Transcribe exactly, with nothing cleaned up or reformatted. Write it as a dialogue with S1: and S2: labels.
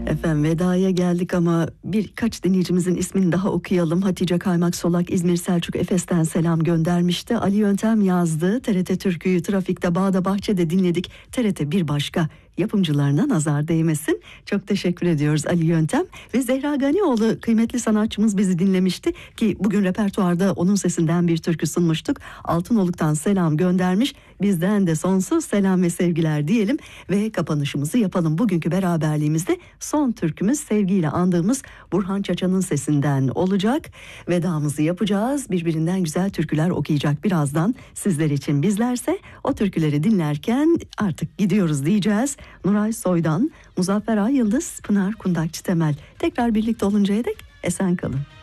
S1: Efendim vedaya geldik ama birkaç dinleyicimizin ismini daha okuyalım. Hatice Kaymak Solak İzmir Selçuk Efes'ten selam göndermişti. Ali Yöntem yazdı. T R T Türkü'yü trafikte, bağda, bahçede dinledik. T R T bir başka, yapımcılarına nazar değmesin. Çok teşekkür ediyoruz Ali Yöntem. Ve Zehra Ganioğlu kıymetli sanatçımız bizi dinlemişti ki bugün repertuarda onun sesinden bir türkü sunmuştuk. Altınoluk'tan selam göndermiş. Bizden de sonsuz selam ve sevgiler diyelim ve kapanışımızı yapalım. Bugünkü beraberliğimizde son türkümüz sevgiyle andığımız Burhan Çaça'nın sesinden olacak. Vedamızı yapacağız. Birbirinden güzel türküler okuyacak birazdan sizler için. Bizlerse o türküleri dinlerken artık gidiyoruz diyeceğiz. Nuray Soydan, Muzaffer Ay Yıldız, Pınar Kundakçı Temel. Tekrar birlikte oluncaya dek esen kalın.